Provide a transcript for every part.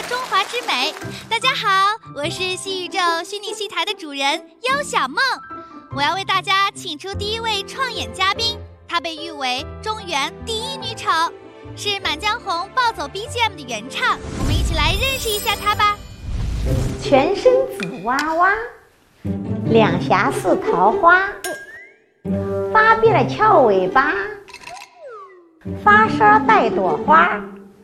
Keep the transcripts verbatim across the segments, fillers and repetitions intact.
中华之美。大家好，我是西宇宙虚拟戏台的主人优小梦，我要为大家请出第一位创演嘉宾，她被誉为中原第一女丑，是《满江红》暴走 B G M 的原唱。我们一起来认识一下她吧。 全身紫娃娃，两颊似桃花，发辫了翘尾巴，发梢带朵花。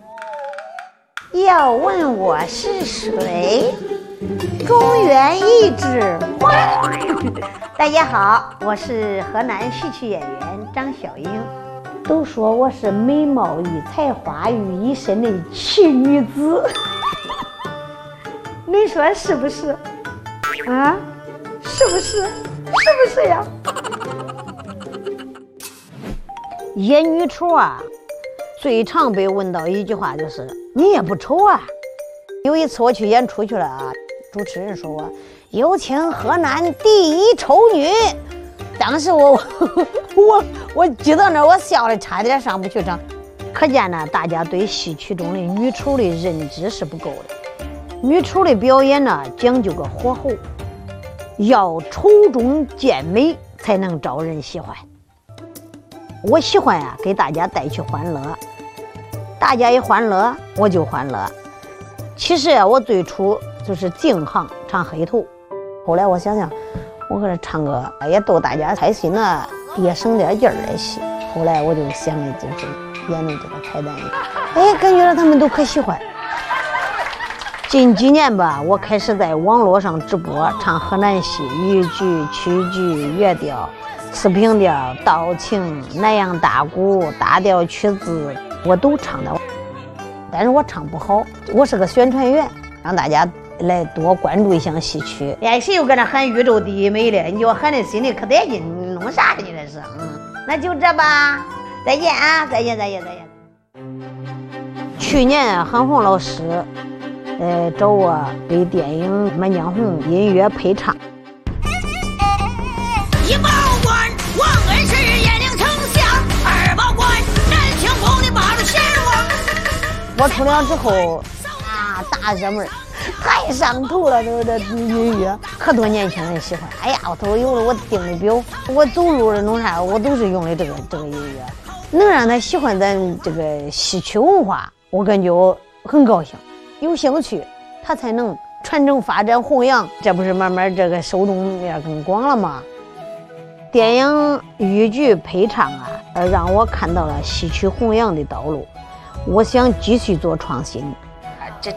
要问我是谁？中原一枝花。大家好，我是河南戏曲演员张小英。都说我是美貌与才华于一身的奇女子，你说是不是？啊，是不是？是不是呀？演女丑啊，最常被问到一句话就是你也不丑啊。有一次我去演出去了啊，主持人说我有请河南第一丑女。当时我我我记到那儿，我笑得差点上不去场。可见呢，大家对戏曲中的女丑的认知是不够的。女丑的表演呢，讲究个火候，要丑中见美才能招人喜欢。我喜欢呀、啊，给大家带去欢乐，大家一欢乐，我就欢乐。其实啊，我最初就是净行唱黑头，后来我想想，我可是唱歌也逗大家开心了，也省点劲儿来戏。后来我就想的就是演的这个彩蛋，哎，感觉到他们都可喜欢。近几年吧，我开始在网络上直播唱河南戏、豫剧、曲剧、粤调、四平调、道情、南洋大鼓、大调曲子，我都唱的。但是我唱不好，我是个宣传员，让大家来多关注一项戏曲。哎，谁又搁那喊宇宙第一美了？你叫我喊的心里可带劲，你弄啥呢？你这是？嗯，那就这吧，再见啊，再见，再见，再见。去年韩红老师，呃，找我给电影《满江红》音乐配唱。 一保官王恩是燕陵丞相，二保官南清宫的八路贤王。 我出了之后啊，大热门，太上头了，这个这音乐，可多年轻人喜欢。哎呀，我都有了我定的表，我走路的弄啥，我都是用的这个这个音乐，能让他喜欢咱这个戏曲文化，我感觉我很高兴。有兴趣，他才能传承发展弘扬，这不是慢慢这个受众面更广了吗？电影豫剧配唱啊，让我看到了戏曲弘扬的道路。我想继续做创新，